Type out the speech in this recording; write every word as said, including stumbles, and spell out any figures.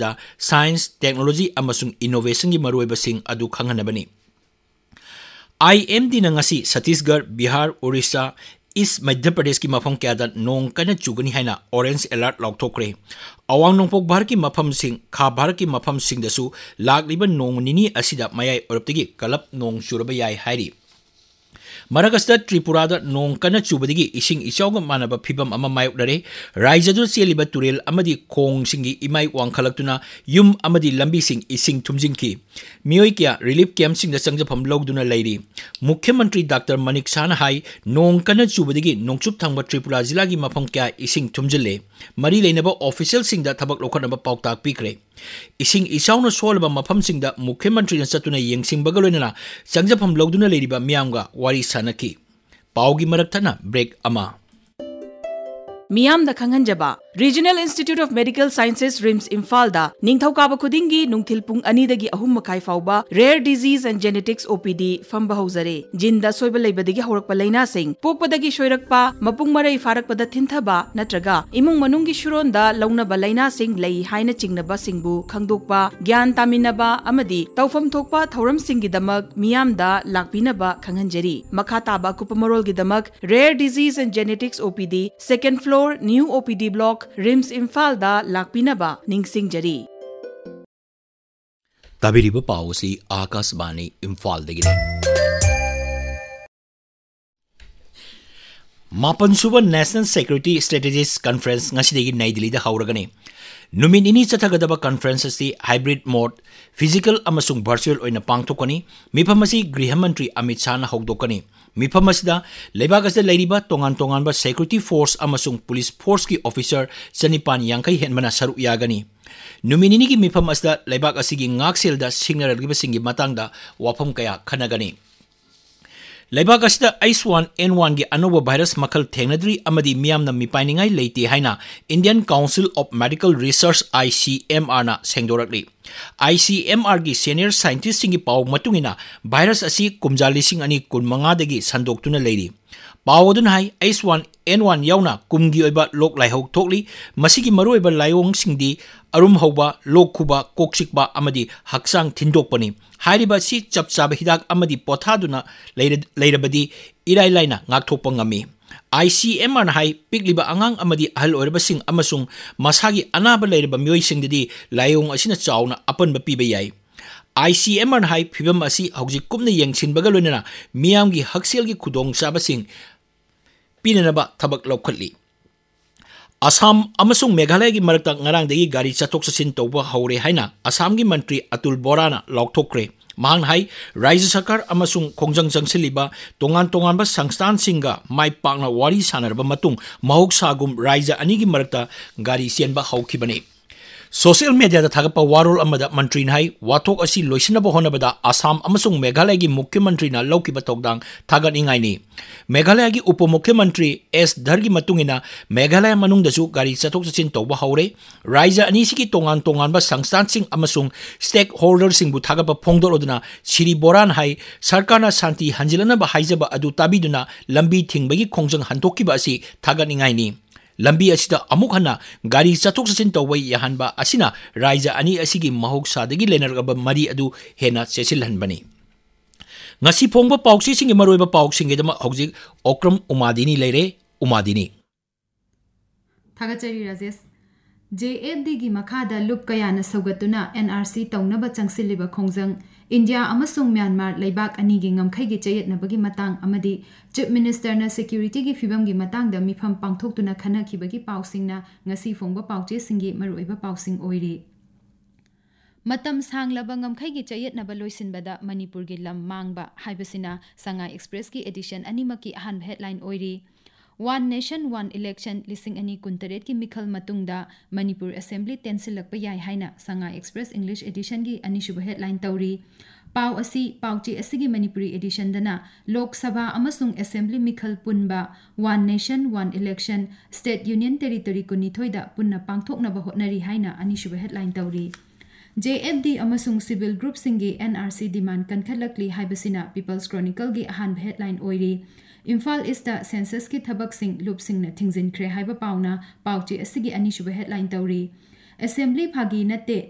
ꯃꯔꯛꯇ science, technology ꯑꯃꯁꯨꯡ ꯏꯅꯣꯚꯦꯁꯟꯒꯤ ꯃꯔꯨꯑꯣꯏꯕꯁꯤꯡ ꯑꯗꯨ ꯈꯪꯍꯟꯅꯕꯅꯤ꯫ ꯑꯥꯏ ꯑꯦꯝ ꯗꯤꯅ ꯉꯁꯤ ꯁꯠꯇꯤꯁꯒꯔ, ꯕꯤꯍꯥꯔ, ꯑꯣꯔꯤꯁꯥ, ꯏꯁ ꯃꯙ꯭ꯌ ꯄ꯭ꯔꯗꯦशꯀꯤ ꯃꯐꯝ ꯀꯌꯥꯗ ꯅꯣꯡ ꯀꯟꯅ ꯆꯨꯒꯅꯤ ꯍꯥꯏꯅ ꯑꯣꯔꯦꯟꯖ ꯑꯦꯂꯔꯠ ꯂꯥꯎꯊꯣꯛꯈ꯭ꯔꯦ꯫ ꯑꯋꯥꯡ ꯅꯣꯡꯄꯣꯛ ꯚꯥꯔꯠꯀꯤ ꯃꯐꯝꯁꯤꯡ, ꯈꯥ ꯚꯥꯔꯠꯀꯤ ꯃꯐꯝꯁꯤꯡꯗꯁꯨ ꯂꯥꯛꯂꯤꯕ ꯅꯣꯡ ꯅꯤꯅꯤ ꯑꯁꯤꯗ ꯃꯌꯥꯏ ꯑꯣꯏꯔꯞꯇꯒꯤ ꯀꯂꯞ ꯅꯣꯡ ꯆꯨꯔꯕ ꯌꯥꯏ ꯍꯥꯏꯔꯤ꯫ ꯃꯔꯛ ꯇ꯭ꯔꯤꯄꯨꯔꯥꯗ ꯅꯣꯡ ꯀꯟꯅ ꯆꯨꯕꯗꯒꯤ ꯏꯁꯤꯡ ꯏꯆꯥꯎꯒ ꯃꯥꯟꯅꯕ ꯐꯤꯚꯝ ꯑꯃ ꯃꯥꯌꯣꯛꯅꯔꯦ꯫ ꯔꯥꯏꯖ꯭ꯌꯗꯨꯗ ꯆꯦꯜꯂꯤꯕ ꯇꯨꯔꯦꯜ ꯑꯃꯗꯤ ꯈꯣꯡꯁꯤꯡꯒꯤ ꯏꯃꯥꯏ ꯋꯥꯡꯈꯠꯂꯛꯇꯨꯅ ꯌꯨꯝ ꯑꯃꯗꯤ ꯂꯝꯕꯤꯁꯤꯡ ꯏꯁꯤꯡ ꯊꯨꯝꯖꯤꯟꯈꯤ꯫ ꯃꯤꯑꯣꯏ ꯀꯌꯥ ꯔꯤꯂꯤꯐ ꯀꯦꯝꯞꯁꯤꯡꯗ ꯆꯪꯖꯐꯝ ꯂꯧꯗꯨꯅ ꯂꯩꯔꯤ꯫ ꯃꯨꯈ꯭य ꯃꯟꯇ꯭ꯔꯤ ꯗꯥꯛꯇꯔ ꯃꯅꯤꯛ ꯁꯥꯍꯅ ꯍꯥꯏ ꯅꯣꯡ ꯀꯟꯅ ꯆꯨꯕꯗꯒꯤ ꯅꯣꯡꯆꯨꯞ ꯊꯪꯕ ꯇ꯭ꯔꯤꯄꯨꯔꯥ ꯖꯤꯂꯥꯒꯤ ꯃꯐꯝ ꯀꯌꯥ ꯏꯁꯤꯡ ꯊꯨꯝꯖꯤꯜꯂꯦ꯫ ꯃꯔꯤ ꯂꯩꯅꯕ ꯑꯣꯐꯤꯁꯤꯌꯦꯜꯁꯤꯡꯗ ꯊꯕꯛ ꯂꯧꯈꯠꯅꯕ ꯄꯥꯎꯇꯥꯛ ꯄꯤꯈ꯭ꯔꯦ꯫ ꯏꯁꯤꯡ ꯏꯆꯥꯎꯅ ꯁꯣꯛꯍꯜꯂꯕ ꯃꯐꯝꯁꯤꯡꯗ ꯃꯨꯈ꯭य ꯃꯟꯇ꯭ꯔꯤꯅ ꯆꯠꯇꯨꯅ ꯌꯦꯡꯁꯤꯟꯕꯒ ꯂꯣꯏꯅꯅ ꯆꯪꯖꯐꯝ ꯂꯧꯗꯨꯅ ꯂꯩꯔꯤꯕ ꯃꯤꯌꯥꯝꯒ ꯋꯥꯔꯤ ꯁꯥꯅꯈꯤ꯫ ꯄꯥꯎꯒꯤ ꯃꯔꯛꯊꯠꯅ ꯕ꯭ꯔꯦꯛ ꯑꯃ ꯃꯤꯌꯥꯝꯗ ꯈꯪꯍꯟꯖꯕ regional institute of medical sciences RIMS ꯏꯝꯐꯥꯜꯗ ꯅꯤꯡꯊꯧꯀꯥꯕ ꯈꯨꯗꯤꯡꯒꯤ ꯅꯨꯡꯊꯤꯜ ꯄꯨꯡ ꯑꯅꯤꯗꯒꯤ ꯑꯍꯨꯝ ꯃꯈꯥꯏ ꯐꯥꯎꯕ ꯔꯦꯌꯔ ꯗꯤꯖꯤꯖ ꯑꯦꯟड ꯖꯦꯅꯦꯇꯤꯛꯁ ꯑꯣ ꯄꯤ ꯗꯤ ꯐꯝꯕ ꯍꯧꯖꯔꯦ꯫ ꯖꯤꯟꯗ ꯑꯁꯣꯏꯕ ꯂꯩꯕꯗꯒꯤ ꯍꯧꯔꯛꯄ ꯂꯩꯅꯥꯁꯤꯡ, ꯄꯣꯛꯄꯗꯒꯤ ꯁꯣꯏꯔꯛꯄ, ꯃꯄꯨꯡ ꯃꯔꯩ ꯐꯥꯔꯛꯄꯗ ꯊꯤꯟꯊꯕ ꯅꯠꯇ꯭ꯔꯒ ꯏꯃꯨꯡ ꯃꯅꯨꯡꯒꯤ ꯁꯨꯔꯣꯟꯗ ꯂꯧꯅꯕ ꯂꯩꯅꯥꯁꯤꯡ ꯂꯩ ꯍꯥꯏꯅ ꯆꯤꯡꯅꯕꯁꯤꯡꯕꯨ ꯈꯪꯗꯣꯛꯄ, ꯒ꯭ꯌꯥꯟ ꯇꯥꯃꯤꯟꯅꯕ ꯑꯃꯗꯤ ꯇꯧꯐꯝ ꯊꯣꯛꯄ ꯊꯧꯔꯝꯁꯤꯡꯒꯤꯗꯃꯛ ꯃꯤꯌꯥꯝꯗ ꯂꯥꯛꯄꯤꯅꯕ ꯈꯪꯍꯟꯖꯔꯤ꯫ ꯃꯈꯥ ꯇꯥꯕ ꯑꯀꯨꯞꯄ ꯃꯔꯣꯜꯒꯤꯗꯃꯛ ꯔꯦꯌꯔ ꯗꯤꯖꯤꯖ ꯑꯦꯟड ꯖꯦꯅꯦꯇꯤꯛꯁ ꯑꯣ ꯄꯤ ꯗꯤ, ꯁꯦꯀꯦꯟड ꯐ꯭ꯂꯣꯔ, ꯅ꯭ꯌू ꯑꯣ ꯄꯤ डी ब्लॉक, रिम्स इम्फाल लाक्पिनबा निंगसिंगजरी। ताबिरिबा पाउ असि आकाशवाणी इम्फालदगिनि। मापन सुबह नेशनल सिक्योरिटी स्ट्रेटेजिस कॉन्फ्रेंस ngasi नई दिल्ली हौरगनी। नुमित निनी चथगदबा कॉन्फ्रेंस असि हाइब्रिड मोड, फिजिकल अमसुंग वर्चुअल ओइना पांगथोकनी। मिफम असि गृह मंत्री अमित शाह हौदोकनी। मिफम असिदा लेबाक असि लैरिबा तोंगान तोंगानबा सिक्योरिटी फोर्स अमसुंग पुलिस फोर्स की ऑफिसर चनिपान यांखै हेनबना सरुक यागनी। नुमित निनी की मिफम असिदा लेबाक असिगी ngakselda सिंगनरगिबसिंगी मतंगदा वाफम कया खनगनी। लेबाक असिदा एच वन एन वन की अनोबा वायरस मखल थेंगनद्री अमदी मियामना मिपाइनिंगाई लेते हाइना Indian council of medical research I C M R ना सेंगदोरकली। आई सी एम आर की सीनियर साइंटिस्ट सिंगी पाव मतुंगिना वायरस असि कुमजा लिसिंग अनि कुनमंगा दगी संदोक्तुना लेरी। पाव अदुन high H one N one यावना कुमगी ओइबा लोक लाइहौ थोकली। मसिगी मरुओइबा लाइओंग सिंगदी अरुम हौबा, लोक खुबा, कोकसिकबा अमदी हक्सांग थिंदोकपनी। हाइरिबा सि चप चाबा हिदाक अमदी पोथादुना लेरबदी इराय लाइना ngakthokpa ngami। आई सी एम आर हाई पिकलिबा अंगांग अमदी अहल ओइरबसिंग अमसुंग मसागी अनाबा लेरबा मियोइसिंगददी लाइओंग असिना चावना अपनबा पीबा याई। आई सी एम आर हाई फिबम असि हौजिक कुमना यंगसिनबगा लोइनना मियामगी हक्सेलगी खुदोंग चाबसिंग पीननबा थबक लौखटली। असम अमसुंग मेघालय की मरक्ता ngarangdagi गाड़ी चथोक चसिन तौबा हौरे हाइना असम की मंत्री अतुल बोराना लौथोकरे। महान हाई राज्य सरकार अमसुंग खोंजंग जंगसिलिबा तोंगान तोंगानबा संस्थान सिंगा माइ पाकना वारी सानरबा मतुंग महौसागुम राज्य अनी की मरक्ता गाड़ी चेनबा हौखिबने। सोशल मीडिया थागपा वारोल अमदा मंत्री हाई वाथोक असि लोइसिनबा होनबदा असम अमसुंग मेघालय की मुख्यमंत्री ना लौकिबा तौदांग थागनिंगाइनी। मेघालय की उप मुख्यमंत्री एस धर की मतुंगिना मेघालय मनुंगदसु गाड़ी चथोक चसिन तौबा हौरे। राज्य अनीसिकी तोंगान तोंगानबा संस्थान सिंग अमसुंग stake holder सिंगबु थागपा फोंगदोरदुना Shri boron high सरकारना शांति हंजिलनबा हाइजबा अदु ताबिदुना लंबी थिंगबगी खोंजंग हंतोकिबा असि थागनिंगाइनी। लंबी असिदा अमुक हन्ना गाड़ी चथोक चसिन तौबा याहनबा असिना राज्य अनी असिगी महौसादगी लेनरगबा मरी अदु हेना चेसिलहनबनी। ngasi phongba pauksi singi maroiba pauksingi dama hojik okram umadini leire umadini thagachari rajesh J F D gi makhada lup kayana saugatuna N R C taunaba changsiliba khongjang India amasung Myanmar leibak ani gi ngamkhai gi chayetnabagi matang amadi Chief Minister na security gi fibam gi matang da mifam pangthoktuna khana khibagi pausingna ngasi phongba pauche singi maroiba pausing oiri। मतम सांगलबा ngमखै gi chayetnaba loisinbada Manipur gi lam mangba haibasina Shanghai Express ki edition animaki ahan headline oiri। One Nation One Election lising ani kuntaret ki mikhal matungda Manipur Assembly tensilakpa yai haina Shanghai Express English edition gi anishuba headline tauri। पाव असी पाउची असिगी Manipuri addition दना लोक सभा अमसुंग assembly मिखल पुनबा one nation one election state union territory कुनिथोइदा पुन्ना पांगथोकनबा होटनरी हाइना अनिशुबा headline तौरी। J F D अमसुंग civil group सिंगी N R C demand कनखलकली हाइबसिना peoples Chronicle गी Ahaan headline ओइरी। Imphal ईस्टा census की थबक सिंग loop सिंगना थिंगजिनख्रे हाइबा पाउना पाउची असिगी अनिशुबा headline तौरी। Assembly Phagi नते